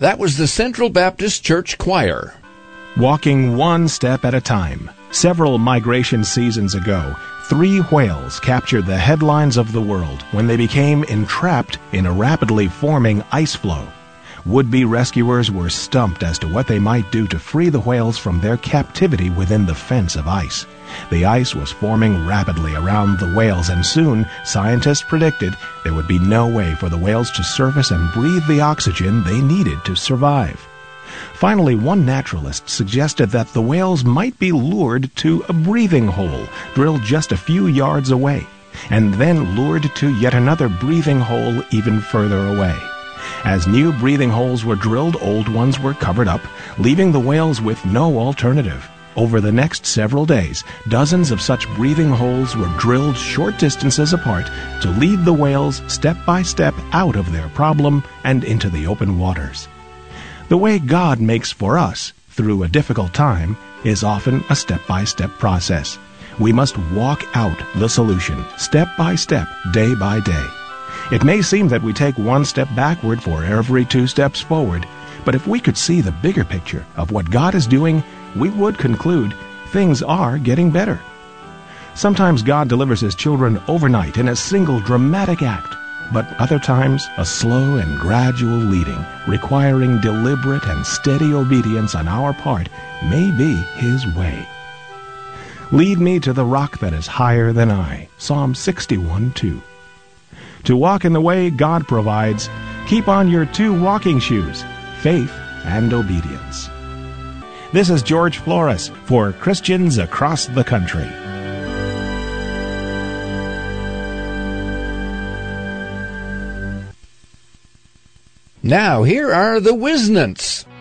That was the Central Baptist Church Choir. Walking one step at a time. Several migration seasons ago, 3 whales captured the headlines of the world when they became entrapped in a rapidly forming ice floe. Would-be rescuers were stumped as to what they might do to free the whales from their captivity within the fence of ice. The ice was forming rapidly around the whales, and soon, scientists predicted, there would be no way for the whales to surface and breathe the oxygen they needed to survive. Finally, one naturalist suggested that the whales might be lured to a breathing hole drilled just a few yards away, and then lured to yet another breathing hole even further away. As new breathing holes were drilled, old ones were covered up, leaving the whales with no alternative. Over the next several days, dozens of such breathing holes were drilled short distances apart to lead the whales step by step out of their problem and into the open waters. The way God makes for us through a difficult time is often a step-by-step process. We must walk out the solution, step by step, day by day. It may seem that we take one step backward for every 2 steps forward, but if we could see the bigger picture of what God is doing, we would conclude things are getting better. Sometimes God delivers His children overnight in a single dramatic act, but other times a slow and gradual leading, requiring deliberate and steady obedience on our part, may be His way. Lead me to the rock that is higher than I. Psalm 61:2. To walk in the way God provides, keep on your 2 walking shoes, faith and obedience. This is George Flores for Christians Across the Country. Now, here are the Wisnants.